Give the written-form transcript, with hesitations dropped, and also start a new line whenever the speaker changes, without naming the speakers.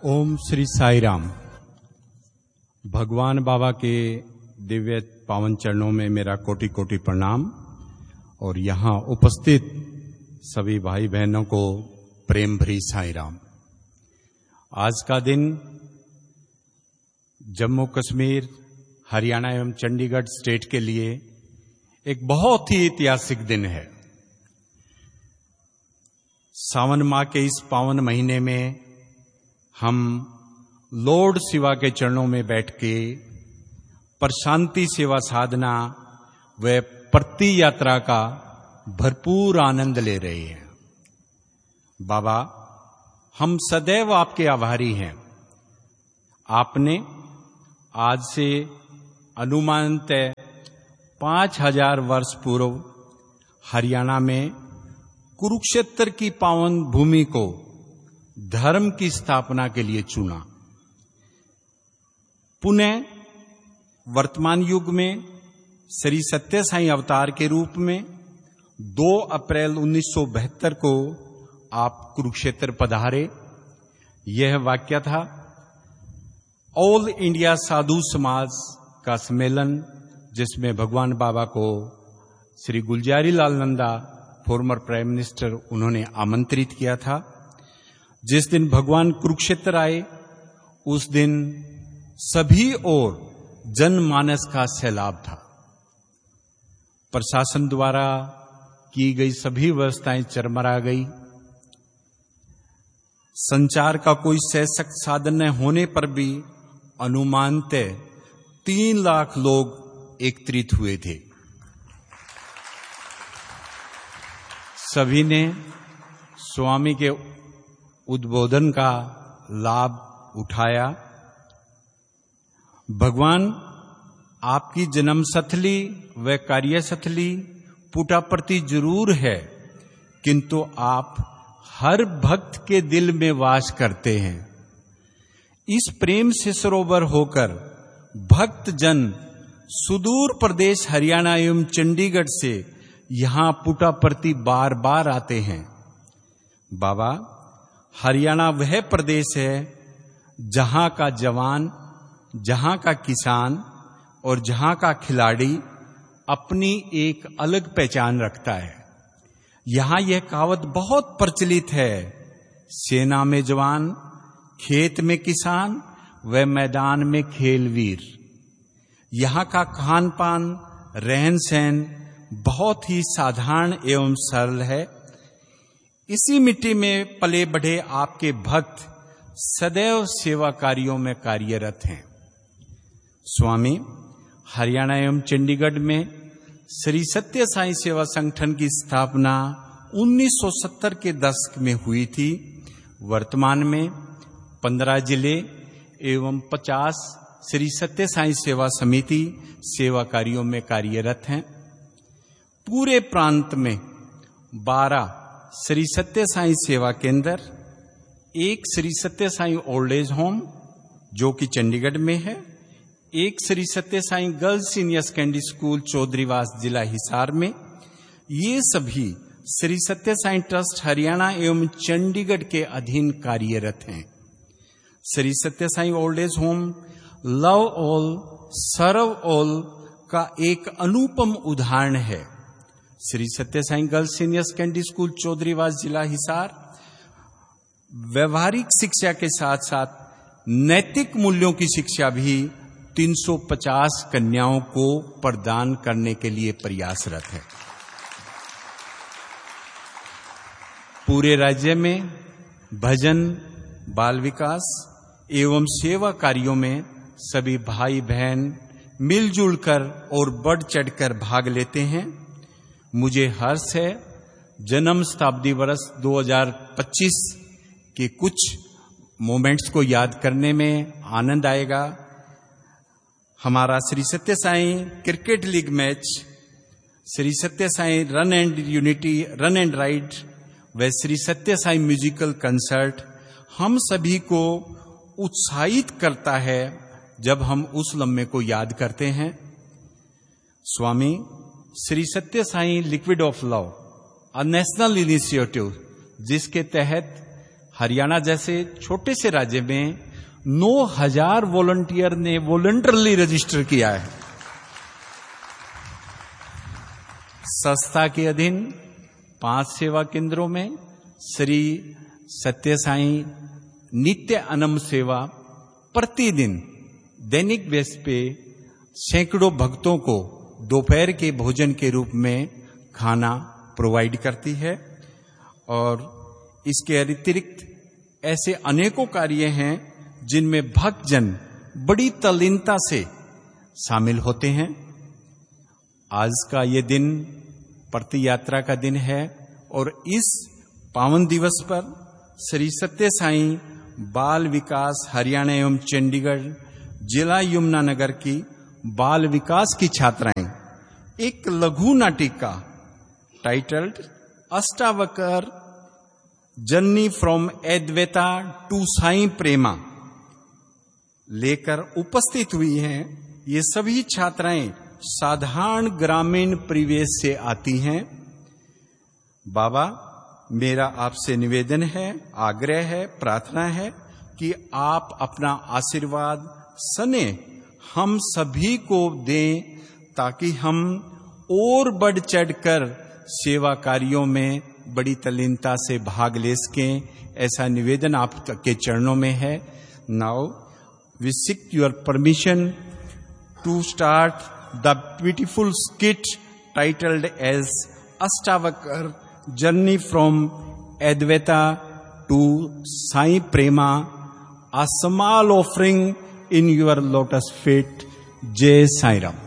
ओम श्री साई राम। भगवान बाबा के दिव्य पावन चरणों में मेरा कोटि कोटि प्रणाम और यहाँ उपस्थित सभी भाई बहनों को प्रेम भरी साई राम। आज का दिन जम्मू कश्मीर, हरियाणा एवं चंडीगढ़ स्टेट के लिए एक बहुत ही ऐतिहासिक दिन है। सावन माह के इस पावन महीने में हम लॉर्ड शिवा के चरणों में बैठ के प्रशांति सेवा साधना व प्रति यात्रा का भरपूर आनंद ले रहे हैं। बाबा, हम सदैव आपके आभारी हैं। आपने आज से अनुमानतः 5000 वर्ष पूर्व हरियाणा में कुरुक्षेत्र की पावन भूमि को धर्म की स्थापना के लिए चुना। पुनः वर्तमान युग में श्री सत्य साईं अवतार के रूप में 2 अप्रैल 1972 को आप कुरुक्षेत्र पधारे। यह वाक्य था ऑल इंडिया साधु समाज का सम्मेलन, जिसमें भगवान बाबा को Shri Gulzari Lal Nanda, former prime minister, उन्होंने आमंत्रित किया था। जिस दिन भगवान कुरुक्षेत्र आए उस दिन सभी ओर जनमानस का सैलाब था। प्रशासन द्वारा की गई सभी व्यवस्थाएं चरमरा गई। संचार का कोई सशक्त साधन न होने पर भी अनुमानतः 3 लाख लोग एकत्रित हुए थे। सभी ने स्वामी के उद्बोधन का लाभ उठाया। भगवान आपकी जन्मस्थली व कार्यस्थली पुटाप्रति जरूर है, किंतु आप हर भक्त के दिल में वास करते हैं। इस प्रेम से सरोवर होकर भक्त जन सुदूर प्रदेश हरियाणा एवं चंडीगढ़ से यहां पुटाप्रति बार बार आते हैं। बाबा, हरियाणा वह प्रदेश है जहां का जवान, जहां का किसान और जहां का खिलाड़ी अपनी एक अलग पहचान रखता है। यहां यह कहावत बहुत प्रचलित है, सेना में जवान, खेत में किसान व मैदान में खेलवीर। यहां का खान पान, रहन सहन बहुत ही साधारण एवं सरल है। इसी मिट्टी में पले बढ़े आपके भक्त सदैव सेवा कार्यों में कार्यरत हैं। स्वामी, हरियाणा एवं चंडीगढ़ में श्री सत्य साईं सेवा संगठन की स्थापना 1970 के दशक में हुई थी। वर्तमान में 15 जिले एवं 50 श्री सत्य साईं सेवा समिति सेवा कार्यों में कार्यरत हैं। पूरे प्रांत में 12 श्री सत्य साईं सेवा केंद्र, 1 श्री सत्य साईं ओल्ड एज होम जो कि चंडीगढ़ में है, 1 श्री सत्य Sai girls senior secondary school Chaudhariwas जिला हिसार में। ये सभी श्री सत्य साईं ट्रस्ट हरियाणा एवं चंडीगढ़ के अधीन कार्यरत हैं। श्री सत्य Sai old age home love all सर्व ऑल का एक अनुपम उदाहरण है। श्री सत्य Sai girls senior secondary school Chaudhariwas जिला हिसार व्यवहारिक शिक्षा के साथ साथ नैतिक मूल्यों की शिक्षा भी 350 कन्याओं को प्रदान करने के लिए प्रयासरत है। पूरे राज्य में भजन, बाल विकास एवं सेवा कार्यों में सभी भाई बहन मिलजुल कर और बढ़ चढ़कर भाग लेते हैं। मुझे हर्ष है, जन्म शताब्दी वर्ष 2025 के कुछ मोमेंट्स को याद करने में आनंद आएगा। हमारा श्री सत्य Sai cricket league match, Shri सत्य Sai run and unity run and ride व श्री सत्य साईं म्यूजिकल कंसर्ट हम सभी को उत्साहित करता है जब हम उस लम्हे को याद करते हैं। स्वामी, श्री सत्य Sai liquid of love, a national initiative, जिसके तहत हरियाणा जैसे छोटे से राज्य में 9,000 वॉलंटियर ने वॉलंटरली रजिस्टर किया है। संस्था के अधीन 5 सेवा केंद्रों में श्री सत्य साईं नित्य अनम सेवा प्रतिदिन दैनिक बेस पे सैकड़ों भक्तों को दोपहर के भोजन के रूप में खाना प्रोवाइड करती है। और इसके अतिरिक्त ऐसे अनेकों कार्य हैं जिनमें भक्तजन बड़ी तल्लीनता से शामिल होते हैं। आज का ये दिन प्रति यात्रा का दिन है और इस पावन दिवस पर श्री सत्य साईं बाल विकास हरियाणा एवं चंडीगढ़ जिला यमुनानगर की बाल विकास की छात्राएं एक लघु नाटिका titled Ashtavakra journey from Advaita to Sai प्रेमा लेकर उपस्थित हुई हैं। ये सभी छात्राएं साधारण ग्रामीण परिवेश से आती हैं। बाबा, मेरा आपसे निवेदन है, आग्रह है, प्रार्थना है कि आप अपना आशीर्वाद सने हम सभी को दें ताकि हम और बढ़ चढ़कर सेवा कार्यों में बड़ी तल्लीनता से भाग ले सकें। ऐसा निवेदन आपके चरणों में है। Now we seek your permission to start the beautiful skit titled as Ashtavakra journey from Advaita to Sai Prema, a small offering in your lotus feet. Jai Sai Ram.